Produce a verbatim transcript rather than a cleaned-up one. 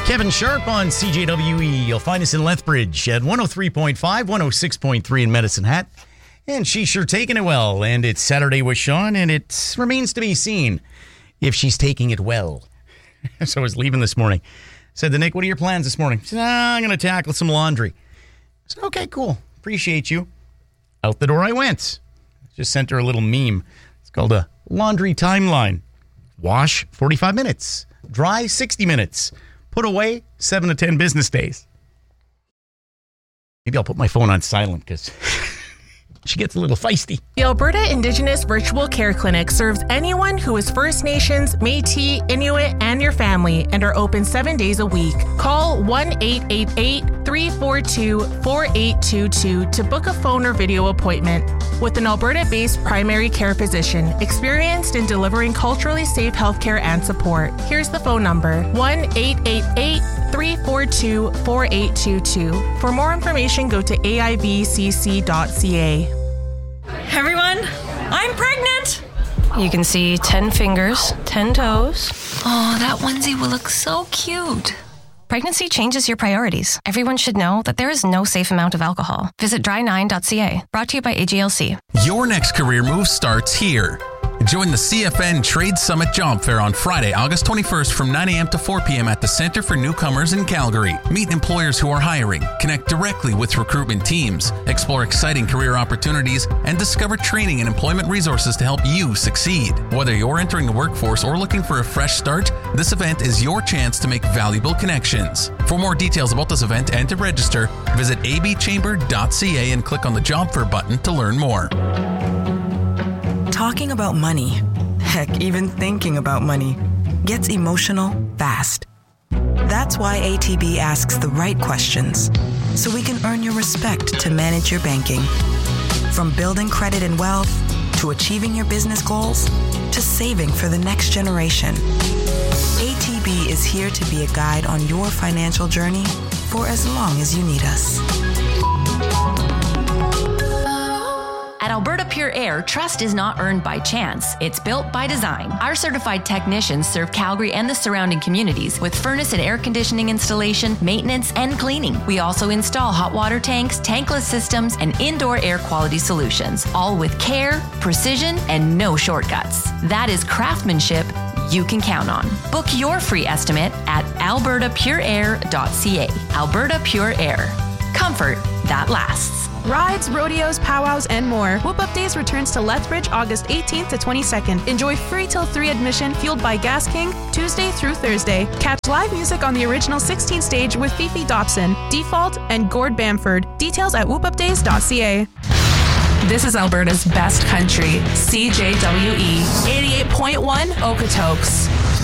Kevin Sharp on C J W E. You'll find us in Lethbridge at one oh three point five, one oh six point three in Medicine Hat. And she's sure taking it well. And it's Saturday with Sean, and it remains to be seen if she's taking it well. So I was leaving this morning. Said to Nick, what are your plans this morning? He said, ah, I'm going to tackle some laundry. I said, okay, cool. Appreciate you. Out the door I went. Just sent her a little meme. It's called a laundry timeline. Wash, forty-five minutes. Dry, sixty minutes. Put away, seven to ten business days. Maybe I'll put my phone on silent because she gets a little feisty. The Alberta Indigenous Virtual Care Clinic serves anyone who is First Nations, Métis, Inuit, and your family, and are open seven days a week. Call one eight eight eight, three four two, four eight two two to book a phone or video appointment. With an Alberta-based primary care physician experienced in delivering culturally safe healthcare and support. Here's the phone number, one eight eight eight, three four two, four eight two two. For more information, go to A I V C C dot C A. Everyone, I'm pregnant! You can see ten fingers, ten toes. Oh, that onesie will look so cute. Pregnancy changes your priorities. Everyone should know that there is no safe amount of alcohol. Visit dry nine dot C A. Brought to you by A G L C. Your next career move starts here. Join the C F N Trade Summit Job Fair on Friday, August twenty-first from nine a.m. to four p.m. at the Center for Newcomers in Calgary. Meet employers who are hiring, connect directly with recruitment teams, explore exciting career opportunities, and discover training and employment resources to help you succeed. Whether you're entering the workforce or looking for a fresh start, this event is your chance to make valuable connections. For more details about this event and to register, visit a b chamber dot c a and click on the Job Fair button to learn more. Talking about money, heck, even thinking about money, gets emotional fast. That's why A T B asks the right questions, so we can earn your respect to manage your banking. From building credit and wealth, to achieving your business goals, to saving for the next generation. A T B is here to be a guide on your financial journey for as long as you need us. At Alberta Pure Air, trust is not earned by chance. It's built by design. Our certified technicians serve Calgary and the surrounding communities with furnace and air conditioning installation, maintenance, and cleaning. We also install hot water tanks, tankless systems, and indoor air quality solutions, all with care, precision, and no shortcuts. That is craftsmanship you can count on. Book your free estimate at alberta pure air dot c a. Alberta Pure Air. Comfort that lasts. Rides, rodeos, powwows, and more. Whoop Up Days returns to Lethbridge August eighteenth to twenty-second. Enjoy free till three admission fueled by Gas King Tuesday through Thursday. Catch live music on the original sixteen stage with Fifi Dobson, Default, and Gord Bamford. Details at whoop up days dot c a. This is Alberta's best country, C J W E eighty-eight point one Okotoks.